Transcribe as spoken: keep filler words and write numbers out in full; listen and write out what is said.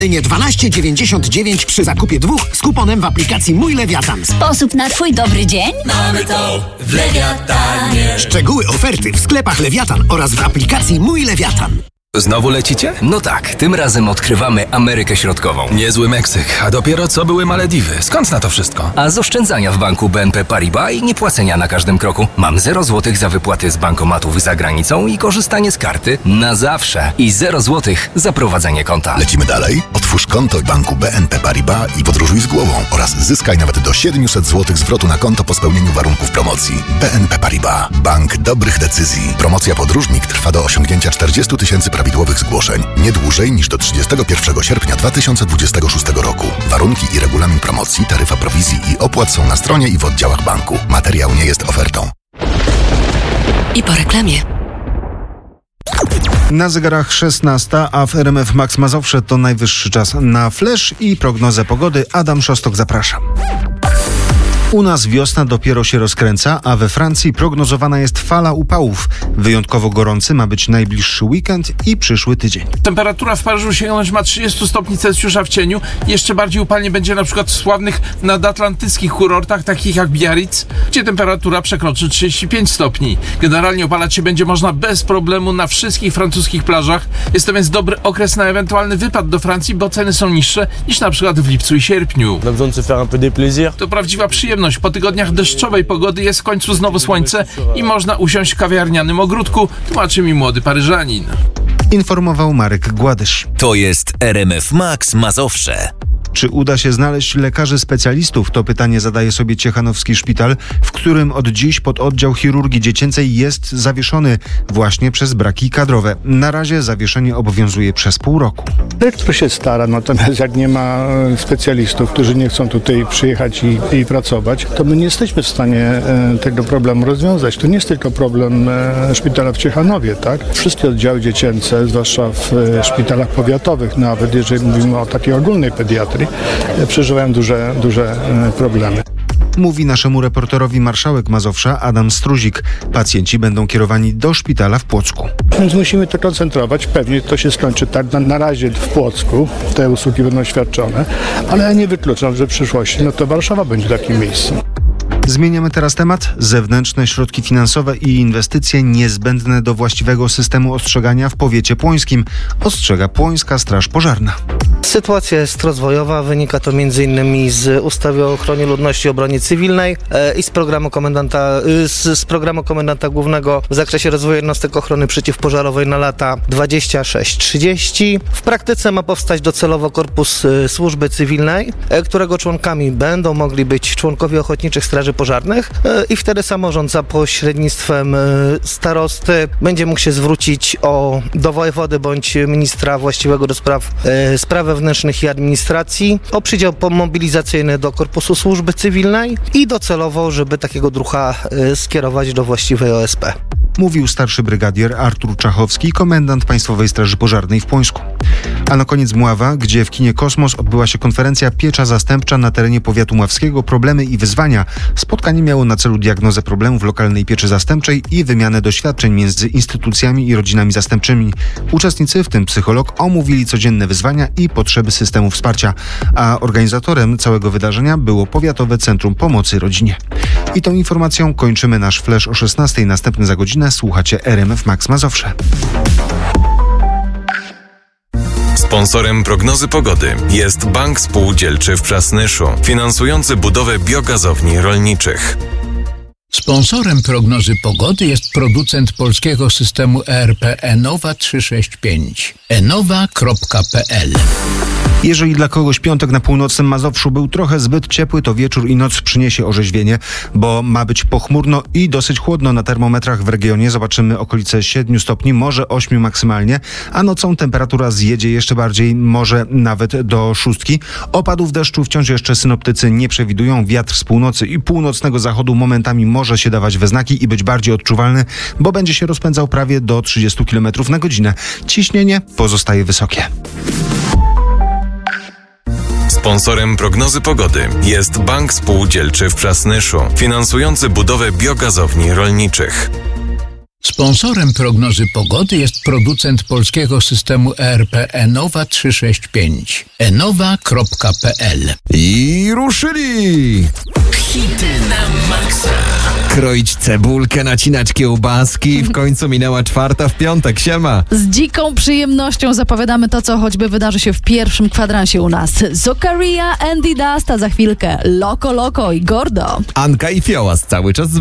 Jedynie dwanaście dziewięćdziesiąt dziewięć przy zakupie dwóch z kuponem w aplikacji Mój Lewiatan. Sposób na twój dobry dzień? Mamy to w Lewiatanie. Szczegóły oferty w sklepach Lewiatan oraz w aplikacji Mój Lewiatan. Znowu lecicie? No tak, tym razem odkrywamy Amerykę Środkową. Niezły Meksyk, a dopiero co były Malediwy. Skąd na to wszystko? A z oszczędzania w banku B N P Paribas i niepłacenia na każdym kroku. Mam zero złotych za wypłaty z bankomatów za granicą i korzystanie z karty na zawsze. I zero złotych za prowadzenie konta. Lecimy dalej? Otwórz konto w banku B N P Paribas i podróżuj z głową oraz zyskaj nawet do siedemset złotych zwrotu na konto po spełnieniu warunków promocji. B N P Paribas. Bank dobrych decyzji. Promocja Podróżnik trwa do osiągnięcia czterdzieści tysięcy prawidłowych zgłoszeń. Nie dłużej niż do trzydziestego pierwszego sierpnia dwa tysiące dwudziestego szóstego roku. Warunki i regulamin promocji, taryfa prowizji i opłat są na stronie i w oddziałach banku. Materiał nie jest ofertą. I po reklamie. Na zegarach szesnasta, a w R M F Max Mazowsze to najwyższy czas na flash i prognozę pogody. Adam Szostok, zapraszam. U nas wiosna dopiero się rozkręca, a we Francji prognozowana jest fala upałów. Wyjątkowo gorący ma być najbliższy weekend i przyszły tydzień. Temperatura w Paryżu sięgnąć ma trzydzieści stopni Celsjusza w cieniu. Jeszcze bardziej upalnie będzie na przykład w sławnych nadatlantyckich kurortach, takich jak Biarritz, gdzie temperatura przekroczy trzydzieści pięć stopni. Generalnie opalać się będzie można bez problemu na wszystkich francuskich plażach. Jest to więc dobry okres na ewentualny wypad do Francji, bo ceny są niższe niż na przykład w lipcu i sierpniu. To prawdziwa przyjemność. Po tygodniach deszczowej pogody jest w końcu znowu słońce i można usiąść w kawiarnianym ogródku, tłumaczy mi młody Paryżanin. Informował Marek Gładysz. To jest R M F Max Mazowsze. Czy uda się znaleźć lekarzy specjalistów? To pytanie zadaje sobie Ciechanowski Szpital, w którym od dziś pododdział chirurgii dziecięcej jest zawieszony właśnie przez braki kadrowe. Na razie zawieszenie obowiązuje przez pół roku. Dyrektor się stara, natomiast jak nie ma specjalistów, którzy nie chcą tutaj przyjechać i, i pracować, to my nie jesteśmy w stanie e, tego problemu rozwiązać. To nie jest tylko problem e, szpitala w Ciechanowie, tak? Wszystkie oddziały dziecięce, zwłaszcza w e, szpitalach powiatowych, nawet jeżeli mówimy o takiej ogólnej pediatrii, przeżywają duże, duże problemy. Mówi naszemu reporterowi marszałek Mazowsza Adam Struzik. Pacjenci będą kierowani do szpitala w Płocku. Więc musimy to koncentrować. Pewnie to się skończy tak na, na razie w Płocku. Te usługi będą świadczone, ale ja nie wykluczam, że w przyszłości no to Warszawa będzie takim miejscem. Zmieniamy teraz temat. Zewnętrzne środki finansowe i inwestycje niezbędne do właściwego systemu ostrzegania w powiecie płońskim. Ostrzega Płońska Straż Pożarna. Sytuacja jest rozwojowa, wynika to między innymi z ustawy o ochronie ludności i obronie cywilnej e, i z programu komendanta, y, z, z programu komendanta głównego w zakresie rozwoju jednostek ochrony przeciwpożarowej na lata dwadzieścia sześć trzydzieści. W praktyce ma powstać docelowo korpus y, służby cywilnej, e, którego członkami będą mogli być członkowie ochotniczych straży pożarnych e, i wtedy samorząd za pośrednictwem e, starosty będzie mógł się zwrócić o, do wojewody bądź ministra właściwego do spraw e, spraw wewnętrznych i administracji o przydział mobilizacyjny do korpusu służby cywilnej i docelowo, żeby takiego drucha y, skierować do właściwej O S P. Mówił starszy brygadier Artur Czachowski, komendant Państwowej Straży Pożarnej w Płońsku. A na koniec Mława, gdzie w kinie Kosmos odbyła się konferencja Piecza Zastępcza na terenie powiatu mławskiego. Problemy i wyzwania. Spotkanie miało na celu diagnozę problemów lokalnej pieczy zastępczej i wymianę doświadczeń między instytucjami i rodzinami zastępczymi. Uczestnicy, w tym psycholog, omówili codzienne wyzwania i potrzeby systemu wsparcia, a organizatorem całego wydarzenia było Powiatowe Centrum Pomocy Rodzinie. I tą informacją kończymy nasz flash o szesnastej. Następny za godzinę. Słuchacie R M F Max Mazowsze. Sponsorem prognozy pogody jest Bank Spółdzielczy w Przasnyszu, finansujący budowę biogazowni rolniczych. Sponsorem prognozy pogody jest producent polskiego systemu E R P Enowa trzysta sześćdziesiąt pięć. enowa kropka p l. Jeżeli dla kogoś piątek na północnym Mazowszu był trochę zbyt ciepły, to wieczór i noc przyniesie orzeźwienie, bo ma być pochmurno i dosyć chłodno na termometrach w regionie. Zobaczymy okolice siedmiu stopni, może ośmiu maksymalnie, a nocą temperatura zjedzie jeszcze bardziej, może nawet do szóstki. Opadów deszczu wciąż jeszcze synoptycy nie przewidują. Wiatr z północy i północnego zachodu momentami może się dawać we znaki i być bardziej odczuwalny, bo będzie się rozpędzał prawie do trzydziestu kilometrów na godzinę. Ciśnienie pozostaje wysokie. Sponsorem prognozy pogody jest Bank Spółdzielczy w Przasnyszu, finansujący budowę biogazowni rolniczych. Sponsorem prognozy pogody jest producent polskiego systemu E R P Enowa trzysta sześćdziesiąt pięć. enowa kropka p l. I ruszyli! Hity na maksa. Kroić cebulkę, nacinać kiełbaski. W końcu minęła czwarta w piątek. Siema! Z dziką przyjemnością zapowiadamy to, co choćby wydarzy się w pierwszym kwadransie u nas. Zokaria, Andy Dust, a za chwilkę Loco Loco i Gordo. Anka i Fiołas cały czas z